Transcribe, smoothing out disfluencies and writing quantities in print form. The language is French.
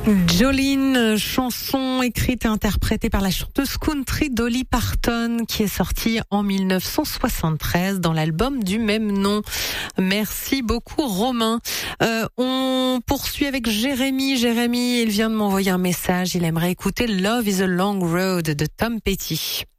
Jolene, chanson écrite et interprétée par la chanteuse country Dolly Parton, qui est sortie en 1973 dans l'album du même nom. Merci beaucoup Romain. On poursuit avec Jérémy. Jérémy, il vient de m'envoyer un message. Il aimerait écouter Love is a Long Road de Tom Petty.